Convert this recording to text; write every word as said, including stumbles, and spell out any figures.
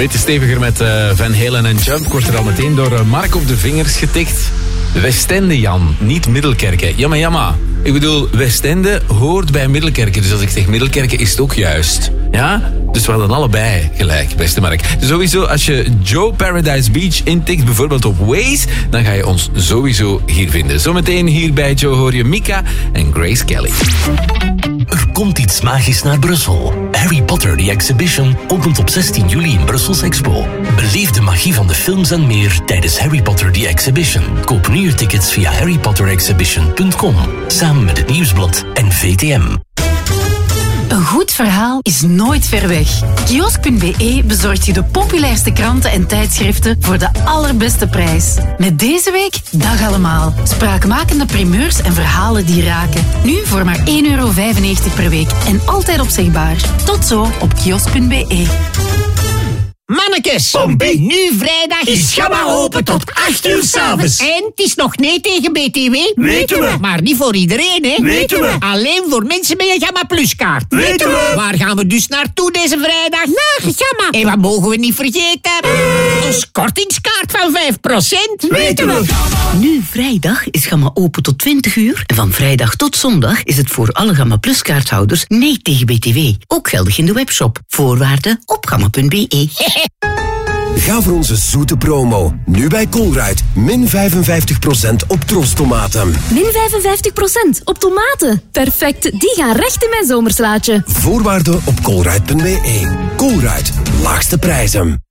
Beetje steviger met uh, Van Halen en Jump. Ik word er al meteen door uh, Mark op de vingers getikt. Westende, Jan, niet Middelkerken. Jammer, jammer. Ik bedoel, Westende hoort bij Middelkerken. Dus als ik zeg Middelkerken, is het ook juist. Ja? Dus we hadden allebei gelijk, beste Mark. Sowieso, als je Joe Paradise Beach intikt, bijvoorbeeld op Waze, dan ga je ons sowieso hier vinden. Zometeen hier bij Joe hoor je Mika en Grace Kelly. Er komt iets magisch naar Brussel. Harry Potter The Exhibition opent op zestien juli in Brussels Expo. Beleef de magie van de films en meer tijdens Harry Potter The Exhibition. Koop nu je tickets via harry potter exhibition punt com. Samen met het Nieuwsblad en V T M. Een goed verhaal is nooit ver weg. Kiosk punt be bezorgt je de populairste kranten en tijdschriften voor de allerbeste prijs. Met deze week Dag Allemaal. Spraakmakende primeurs en verhalen die raken. Nu voor maar één euro vijfennegentig per week en altijd opzegbaar. Tot zo op kiosk punt be. Mannekes, Pompie. nu vrijdag Is Gamma open tot acht uur s'avonds. En het is nog nee tegen B T W. Weten we. Maar niet voor iedereen, hè? Weten we. Alleen voor mensen met een Gamma Plus kaart. Weten we. Waar gaan we dus naartoe deze vrijdag? Naar Gamma. En wat mogen we niet vergeten? Ons kortingskaart van vijf procent. Weten we. Nu vrijdag is Gamma open tot twintig uur. En van vrijdag tot zondag is het voor alle Gamma Plus kaarthouders nee tegen B T W. Ook geldig in de webshop. Voorwaarden op gamma punt be. Ga voor onze zoete promo. Nu bij Colruyt. Min vijfenvijftig procent op trostomaten. Min vijfenvijftig procent op tomaten. Perfect, die gaan recht in mijn zomerslaatje. Voorwaarden op colruyt punt be. Colruyt. Laagste prijzen.